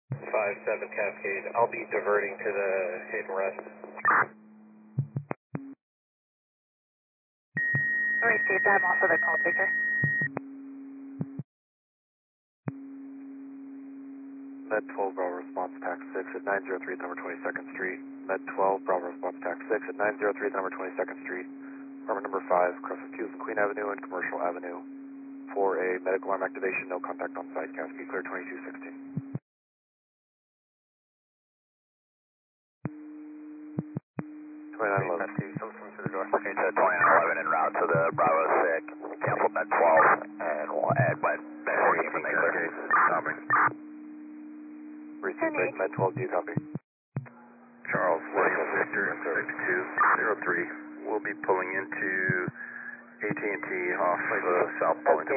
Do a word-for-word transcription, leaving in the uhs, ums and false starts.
five seven Cascade. I'll be diverting to the hit and rest. Alright, Steve, I'm off for the call taker. Med twelve Bravo Response Tax six at nine zero three number twenty-second Street. Med twelve Bravo Response Tax six at nine zero three number twenty-second Street. Apartment number five, Crescent Hughes and Queen Avenue and Commercial Avenue. For a medical arm activation, no contact on site. Cascade clear twenty-two sixteen. twenty-nine eleven. To the door. Okay, to twenty-nine eleven en route to the Bravo six. Cancel Med twelve and we'll add Med Med fourteen from there. Clear. Copy. Receive break Med twelve, do you copy? Charles William Victor six two zero three. We'll be pulling into A T and T off of South Burlington.